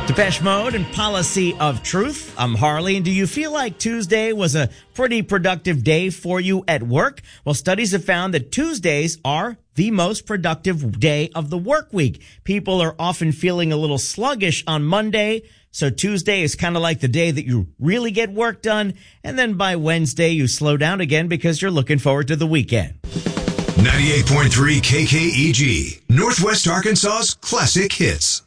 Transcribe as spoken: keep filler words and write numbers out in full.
Depeche Mode and Policy of Truth. I'm Harley, and do you feel like Tuesday was a pretty productive day for you at work? Well, studies have found that Tuesdays are the most productive day of the work week. People are often feeling a little sluggish on Monday, so Tuesday is kind of like the day that you really get work done, and then by Wednesday you slow down again because you're looking forward to the weekend. ninety-eight point three K K E G, Northwest Arkansas's classic hits.